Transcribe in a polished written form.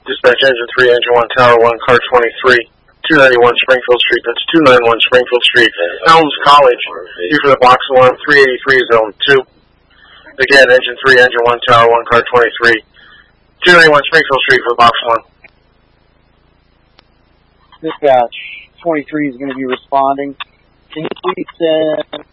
Dispatch engine 3, engine 1, tower 1, car 23, 291 Springfield Street. That's 291 Springfield Street, Elms College. You for the box alarm, 383 zone 2. Again, engine 3, engine 1, tower 1, car 23, 291 Springfield Street for the box alarm. Dispatch 23 is going to be responding. Can you please send